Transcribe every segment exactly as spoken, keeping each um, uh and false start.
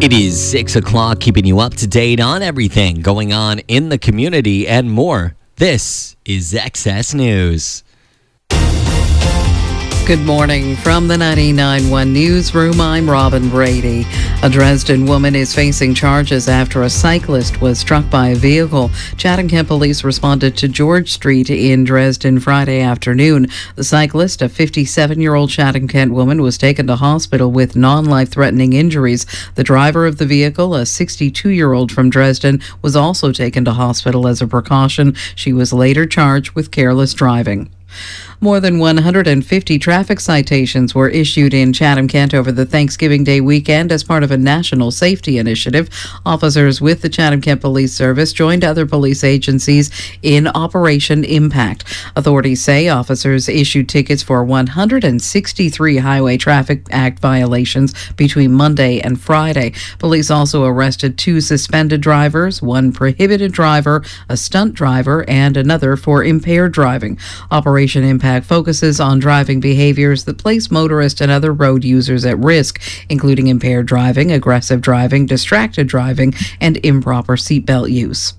It is six o'clock, keeping you up to date on everything going on in the community and more. This is X S News. Good morning from the ninety-nine point one newsroom. I'm Robin Brady. A Dresden woman is facing charges after a cyclist was struck by a vehicle. Chatham-Kent police responded to George Street in Dresden Friday afternoon. The cyclist, a fifty-seven-year-old Chatham-Kent woman, was taken to hospital with non-life-threatening injuries. The driver of the vehicle, a sixty-two-year-old from Dresden, was also taken to hospital as a precaution. She was later charged with careless driving. More than one hundred fifty traffic citations were issued in Chatham-Kent over the Thanksgiving Day weekend as part of a national safety initiative. Officers with the Chatham-Kent Police Service joined other police agencies in Operation Impact. Authorities say officers issued tickets for one hundred sixty-three Highway Traffic Act violations between Monday and Friday. Police also arrested two suspended drivers, one prohibited driver, a stunt driver, and another for impaired driving. Operation Impact focuses on driving behaviors that place motorists and other road users at risk, including impaired driving, aggressive driving, distracted driving, and improper seatbelt use.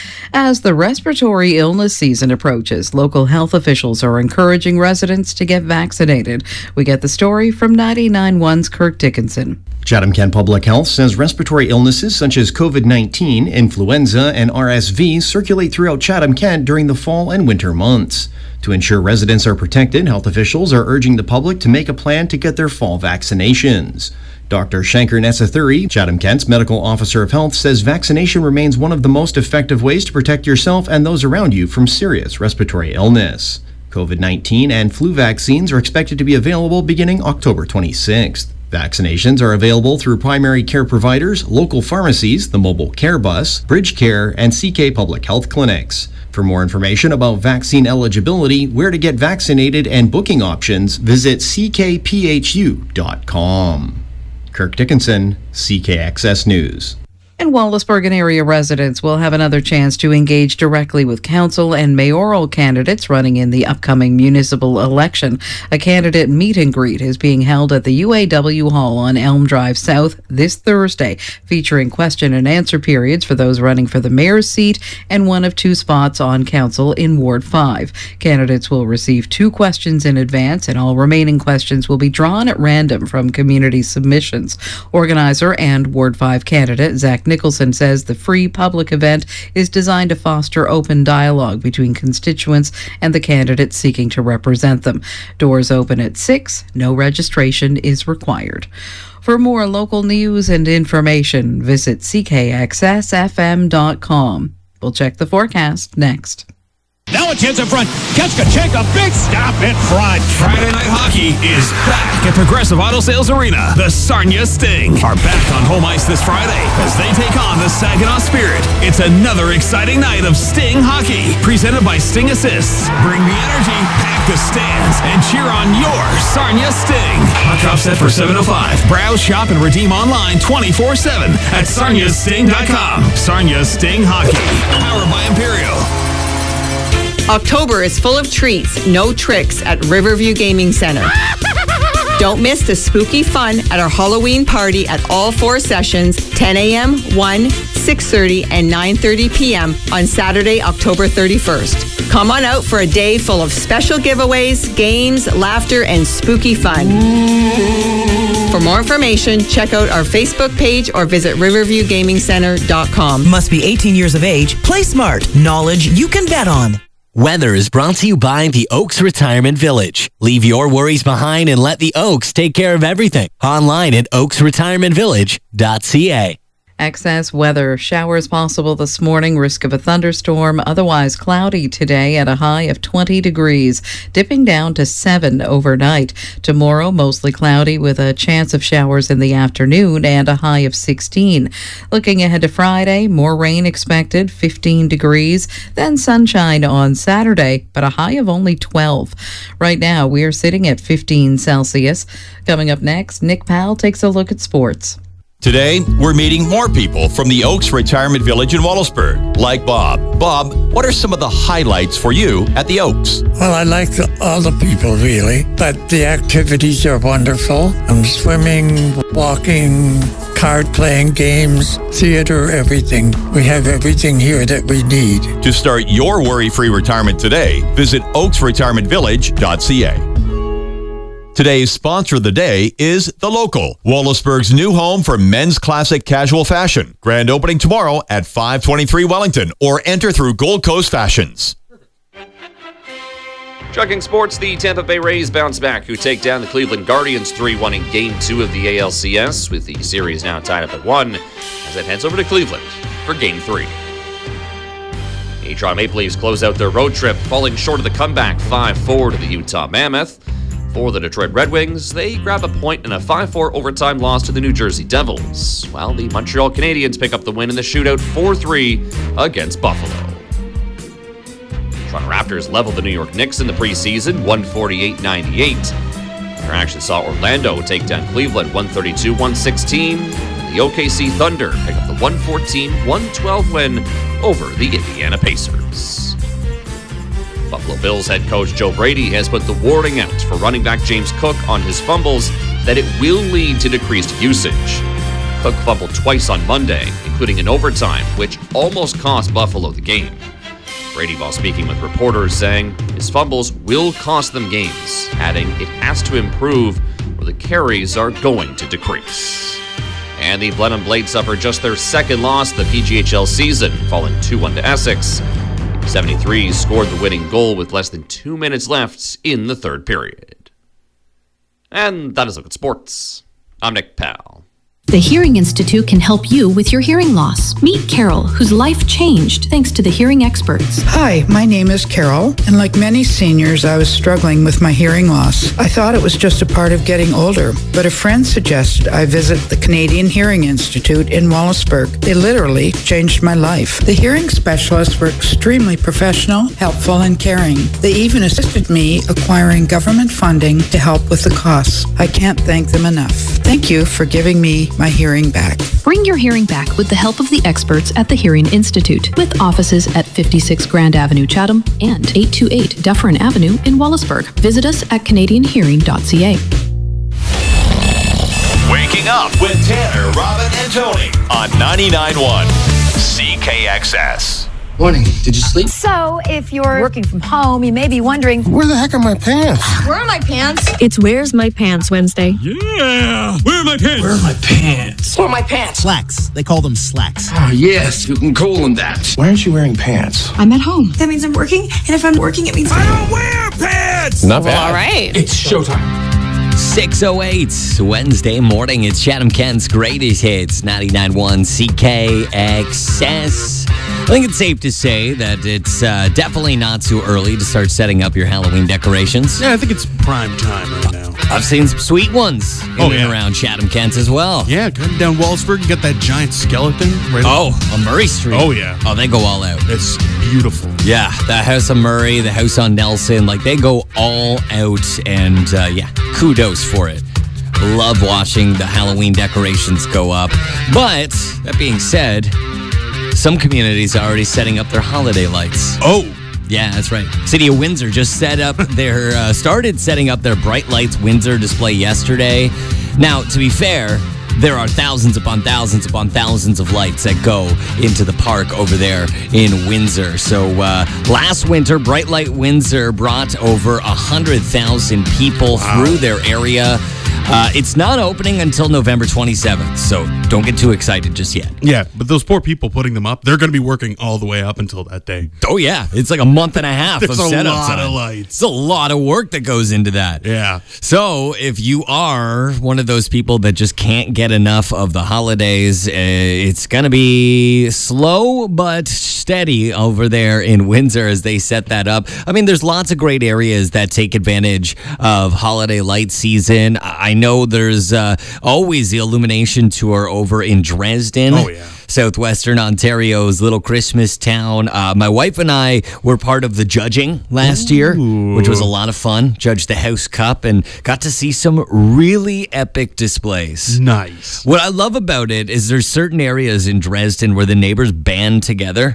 As the respiratory illness season approaches, local health officials are encouraging residents to get vaccinated. We get the story from ninety-nine point one's Kirk Dickinson. Chatham-Kent Public Health says respiratory illnesses such as COVID nineteen, influenza, and R S V circulate throughout Chatham-Kent during the fall and winter months. To ensure residents are protected, health officials are urging the public to make a plan to get their fall vaccinations. Doctor Shankar Nessathuri, Chatham-Kent's Medical Officer of Health, says vaccination remains one of the most effective ways to protect yourself and those around you from serious respiratory illness. COVID nineteen and flu vaccines are expected to be available beginning October twenty-sixth. Vaccinations are available through primary care providers, local pharmacies, the mobile care bus, Bridge Care, and C K Public Health Clinics. For more information about vaccine eligibility, where to get vaccinated, and booking options, visit c k p h u dot com. Kirk Dickinson, C K X S News. And Wallaceburg and area residents will have another chance to engage directly with council and mayoral candidates running in the upcoming municipal election. A candidate meet and greet is being held at the U A W Hall on Elm Drive South this Thursday, featuring question and answer periods for those running for the mayor's seat and one of two spots on council in Ward five. Candidates will receive two questions in advance, and all remaining questions will be drawn at random from community submissions. Organizer and Ward five candidate Zach Nicholson says the free public event is designed to foster open dialogue between constituents and the candidates seeking to represent them. Doors open at six. No registration is required. For more local news and information, visit c k x s f m dot com. We'll check the forecast next. Now a chance in front. Keskachenko, big stop in front. Friday Night Hockey is back at Progressive Auto Sales Arena. The Sarnia Sting are back on home ice this Friday as they take on the Saginaw Spirit. It's another exciting night of Sting hockey, presented by Sting Assists. Bring the energy, pack the stands, and cheer on your Sarnia Sting. Puck drop set for seven oh five. Browse, shop, and redeem online twenty-four seven at sarnia sting dot com. Sarnia Sting Hockey, powered by Imperial. October is full of treats, no tricks at Riverview Gaming Center. Don't miss the spooky fun at our Halloween party at all four sessions, ten a.m., one, six thirty, and nine thirty p.m. on Saturday, October thirty-first. Come on out for a day full of special giveaways, games, laughter, and spooky fun. For more information, check out our Facebook page or visit riverview gaming center dot com. Must be eighteen years of age. Play smart. Knowledge you can bet on. Weather is brought to you by the Oaks Retirement Village. Leave your worries behind and let the Oaks take care of everything. Online at oaks retirement village dot c a. Excess weather. Showers possible this morning. Risk of a thunderstorm. Otherwise cloudy today at a high of twenty degrees. Dipping down to seven overnight. Tomorrow, mostly cloudy with a chance of showers in the afternoon and a high of sixteen. Looking ahead to Friday, more rain expected, fifteen degrees. Then sunshine on Saturday, but a high of only twelve. Right now, we are sitting at fifteen Celsius. Coming up next, Nick Powell takes a look at sports. Today, we're meeting more people from the Oaks Retirement Village in Wallaceburg, like Bob. Bob, what are some of the highlights for you at the Oaks? Well, I like the, all the people, really, but the activities are wonderful. I'm swimming, walking, card playing, games, theater, everything. We have everything here that we need. To start your worry-free retirement today, visit oaks retirement village dot c a. Today's sponsor of the day is The Local, Wallaceburg's new home for men's classic casual fashion. Grand opening tomorrow at five twenty-three Wellington, or enter through Gold Coast Fashions. Trucking sports, the Tampa Bay Rays bounce back, who take down the Cleveland Guardians three one in Game two of the A L C S, with the series now tied up at one, as it heads over to Cleveland for Game three. The Toronto Maple Leafs close out their road trip, falling short of the comeback five four to the Utah Mammoth. For the Detroit Red Wings, they grab a point in a five four overtime loss to the New Jersey Devils, while the Montreal Canadiens pick up the win in the shootout four three against Buffalo. Toronto Raptors leveled the New York Knicks in the preseason, one forty-eight ninety-eight. Their action saw Orlando take down Cleveland, one thirty-two one sixteen. And the O K C Thunder pick up the one fourteen one twelve win over the Indiana Pacers. Buffalo Bills head coach Joe Brady has put the warning out for running back James Cook on his fumbles that it will lead to decreased usage. Cook fumbled twice on Monday, including in overtime, which almost cost Buffalo the game. Brady, while speaking with reporters, saying his fumbles will cost them games, adding it has to improve or the carries are going to decrease. And the Blenheim Blades suffered just their second loss of the P G H L season, falling two one to Essex. The seventy-threes scored the winning goal with less than two minutes left in the third period. And that is a look at sports. I'm Nick Powell. The Hearing Institute can help you with your hearing loss. Meet Carol, whose life changed thanks to the hearing experts. Hi, my name is Carol, and like many seniors, I was struggling with my hearing loss. I thought it was just a part of getting older, but a friend suggested I visit the Canadian Hearing Institute in Wallaceburg. They literally changed my life. The hearing specialists were extremely professional, helpful, and caring. They even assisted me acquiring government funding to help with the costs. I can't thank them enough. Thank you for giving me my hearing back. Bring your hearing back with the help of the experts at the Hearing Institute, with offices at fifty-six Grand Avenue, Chatham, and eight two eight Dufferin Avenue in Wallaceburg. Visit us at canadian hearing dot c a. Waking up with Tanner, Robin, and Tony on ninety-nine point one C K X S. Morning. Did you sleep? So, if you're working from home, you may be wondering, Where the heck are my pants? where are my pants? It's Where's My Pants Wednesday. Yeah! Where are my pants? Where are my pants? Where are my pants? Slacks. They call them slacks. Oh, yes, you can call them that. Why aren't you wearing pants? I'm at home. That means I'm working, and if I'm working, it means I don't wear pants! Not Well, bad. all right. It's showtime. six oh eight Wednesday morning. It's Chatham Kent's greatest hits, ninety-nine point one C K X S. I think it's safe to say that it's uh, definitely not too early to start setting up your Halloween decorations. Yeah, I think it's prime time right now. I've seen some sweet ones in Oh, and yeah. around Chatham Kent as well. Yeah, cutting down Wallaceburg, you got that giant skeleton right Oh, on Murray Street. Oh, yeah. Oh, they go all out. It's beautiful. Yeah, the house on Murray, the house on Nelson, like they go all out, and uh, yeah, kudos for it. Love watching the Halloween decorations go up. But that being said, some communities are already setting up their holiday lights. Oh, yeah, that's right. City of Windsor just set up their uh, started setting up their Bright Lights Windsor display yesterday. Now, to be fair, there are thousands upon thousands upon thousands of lights that go into the park over there in Windsor. So uh, last winter, Bright Light Windsor brought over one hundred thousand people Wow. through their area. Uh, it's not opening until November twenty-seventh, so don't get too excited just yet. yeah, but those poor people putting them up, they're going to be working all the way up until that day. Oh, yeah. It's like a month and a half There's of a setup lot time. of lights. It's a lot of work that goes into that. Yeah. So if you are one of those people that just can't get enough of the holidays, uh, it's going to be slow but steady over there in Windsor as they set that up. I mean, there's lots of great areas that take advantage of holiday light season. I know there's uh, always the illumination tour over in Dresden. Oh, yeah. Southwestern Ontario's little Christmas town. Uh, my wife and I were part of the judging last Ooh. year, which was a lot of fun. Judged the House Cup and got to see some really epic displays. Nice. What I love about it is there's certain areas in Dresden where the neighbors band together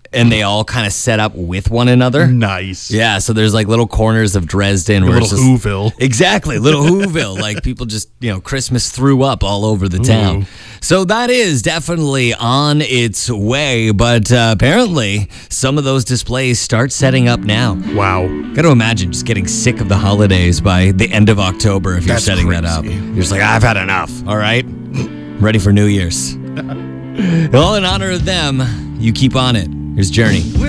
and they all kind of set up with one another. Nice. Yeah, so there's like little corners of Dresden. A where little it's just, Whoville. Exactly, little Whoville. Like people just, you know, Christmas threw up all over the town. Ooh. So that is definitely on its way, but uh, apparently some of those displays start setting up now. Wow. Got to imagine just getting sick of the holidays by the end of October if you're That's setting crazy. that up. You're just like, I've had enough, all right? Ready for New Year's. Well, in honor of them, you keep on it. Here's Journey.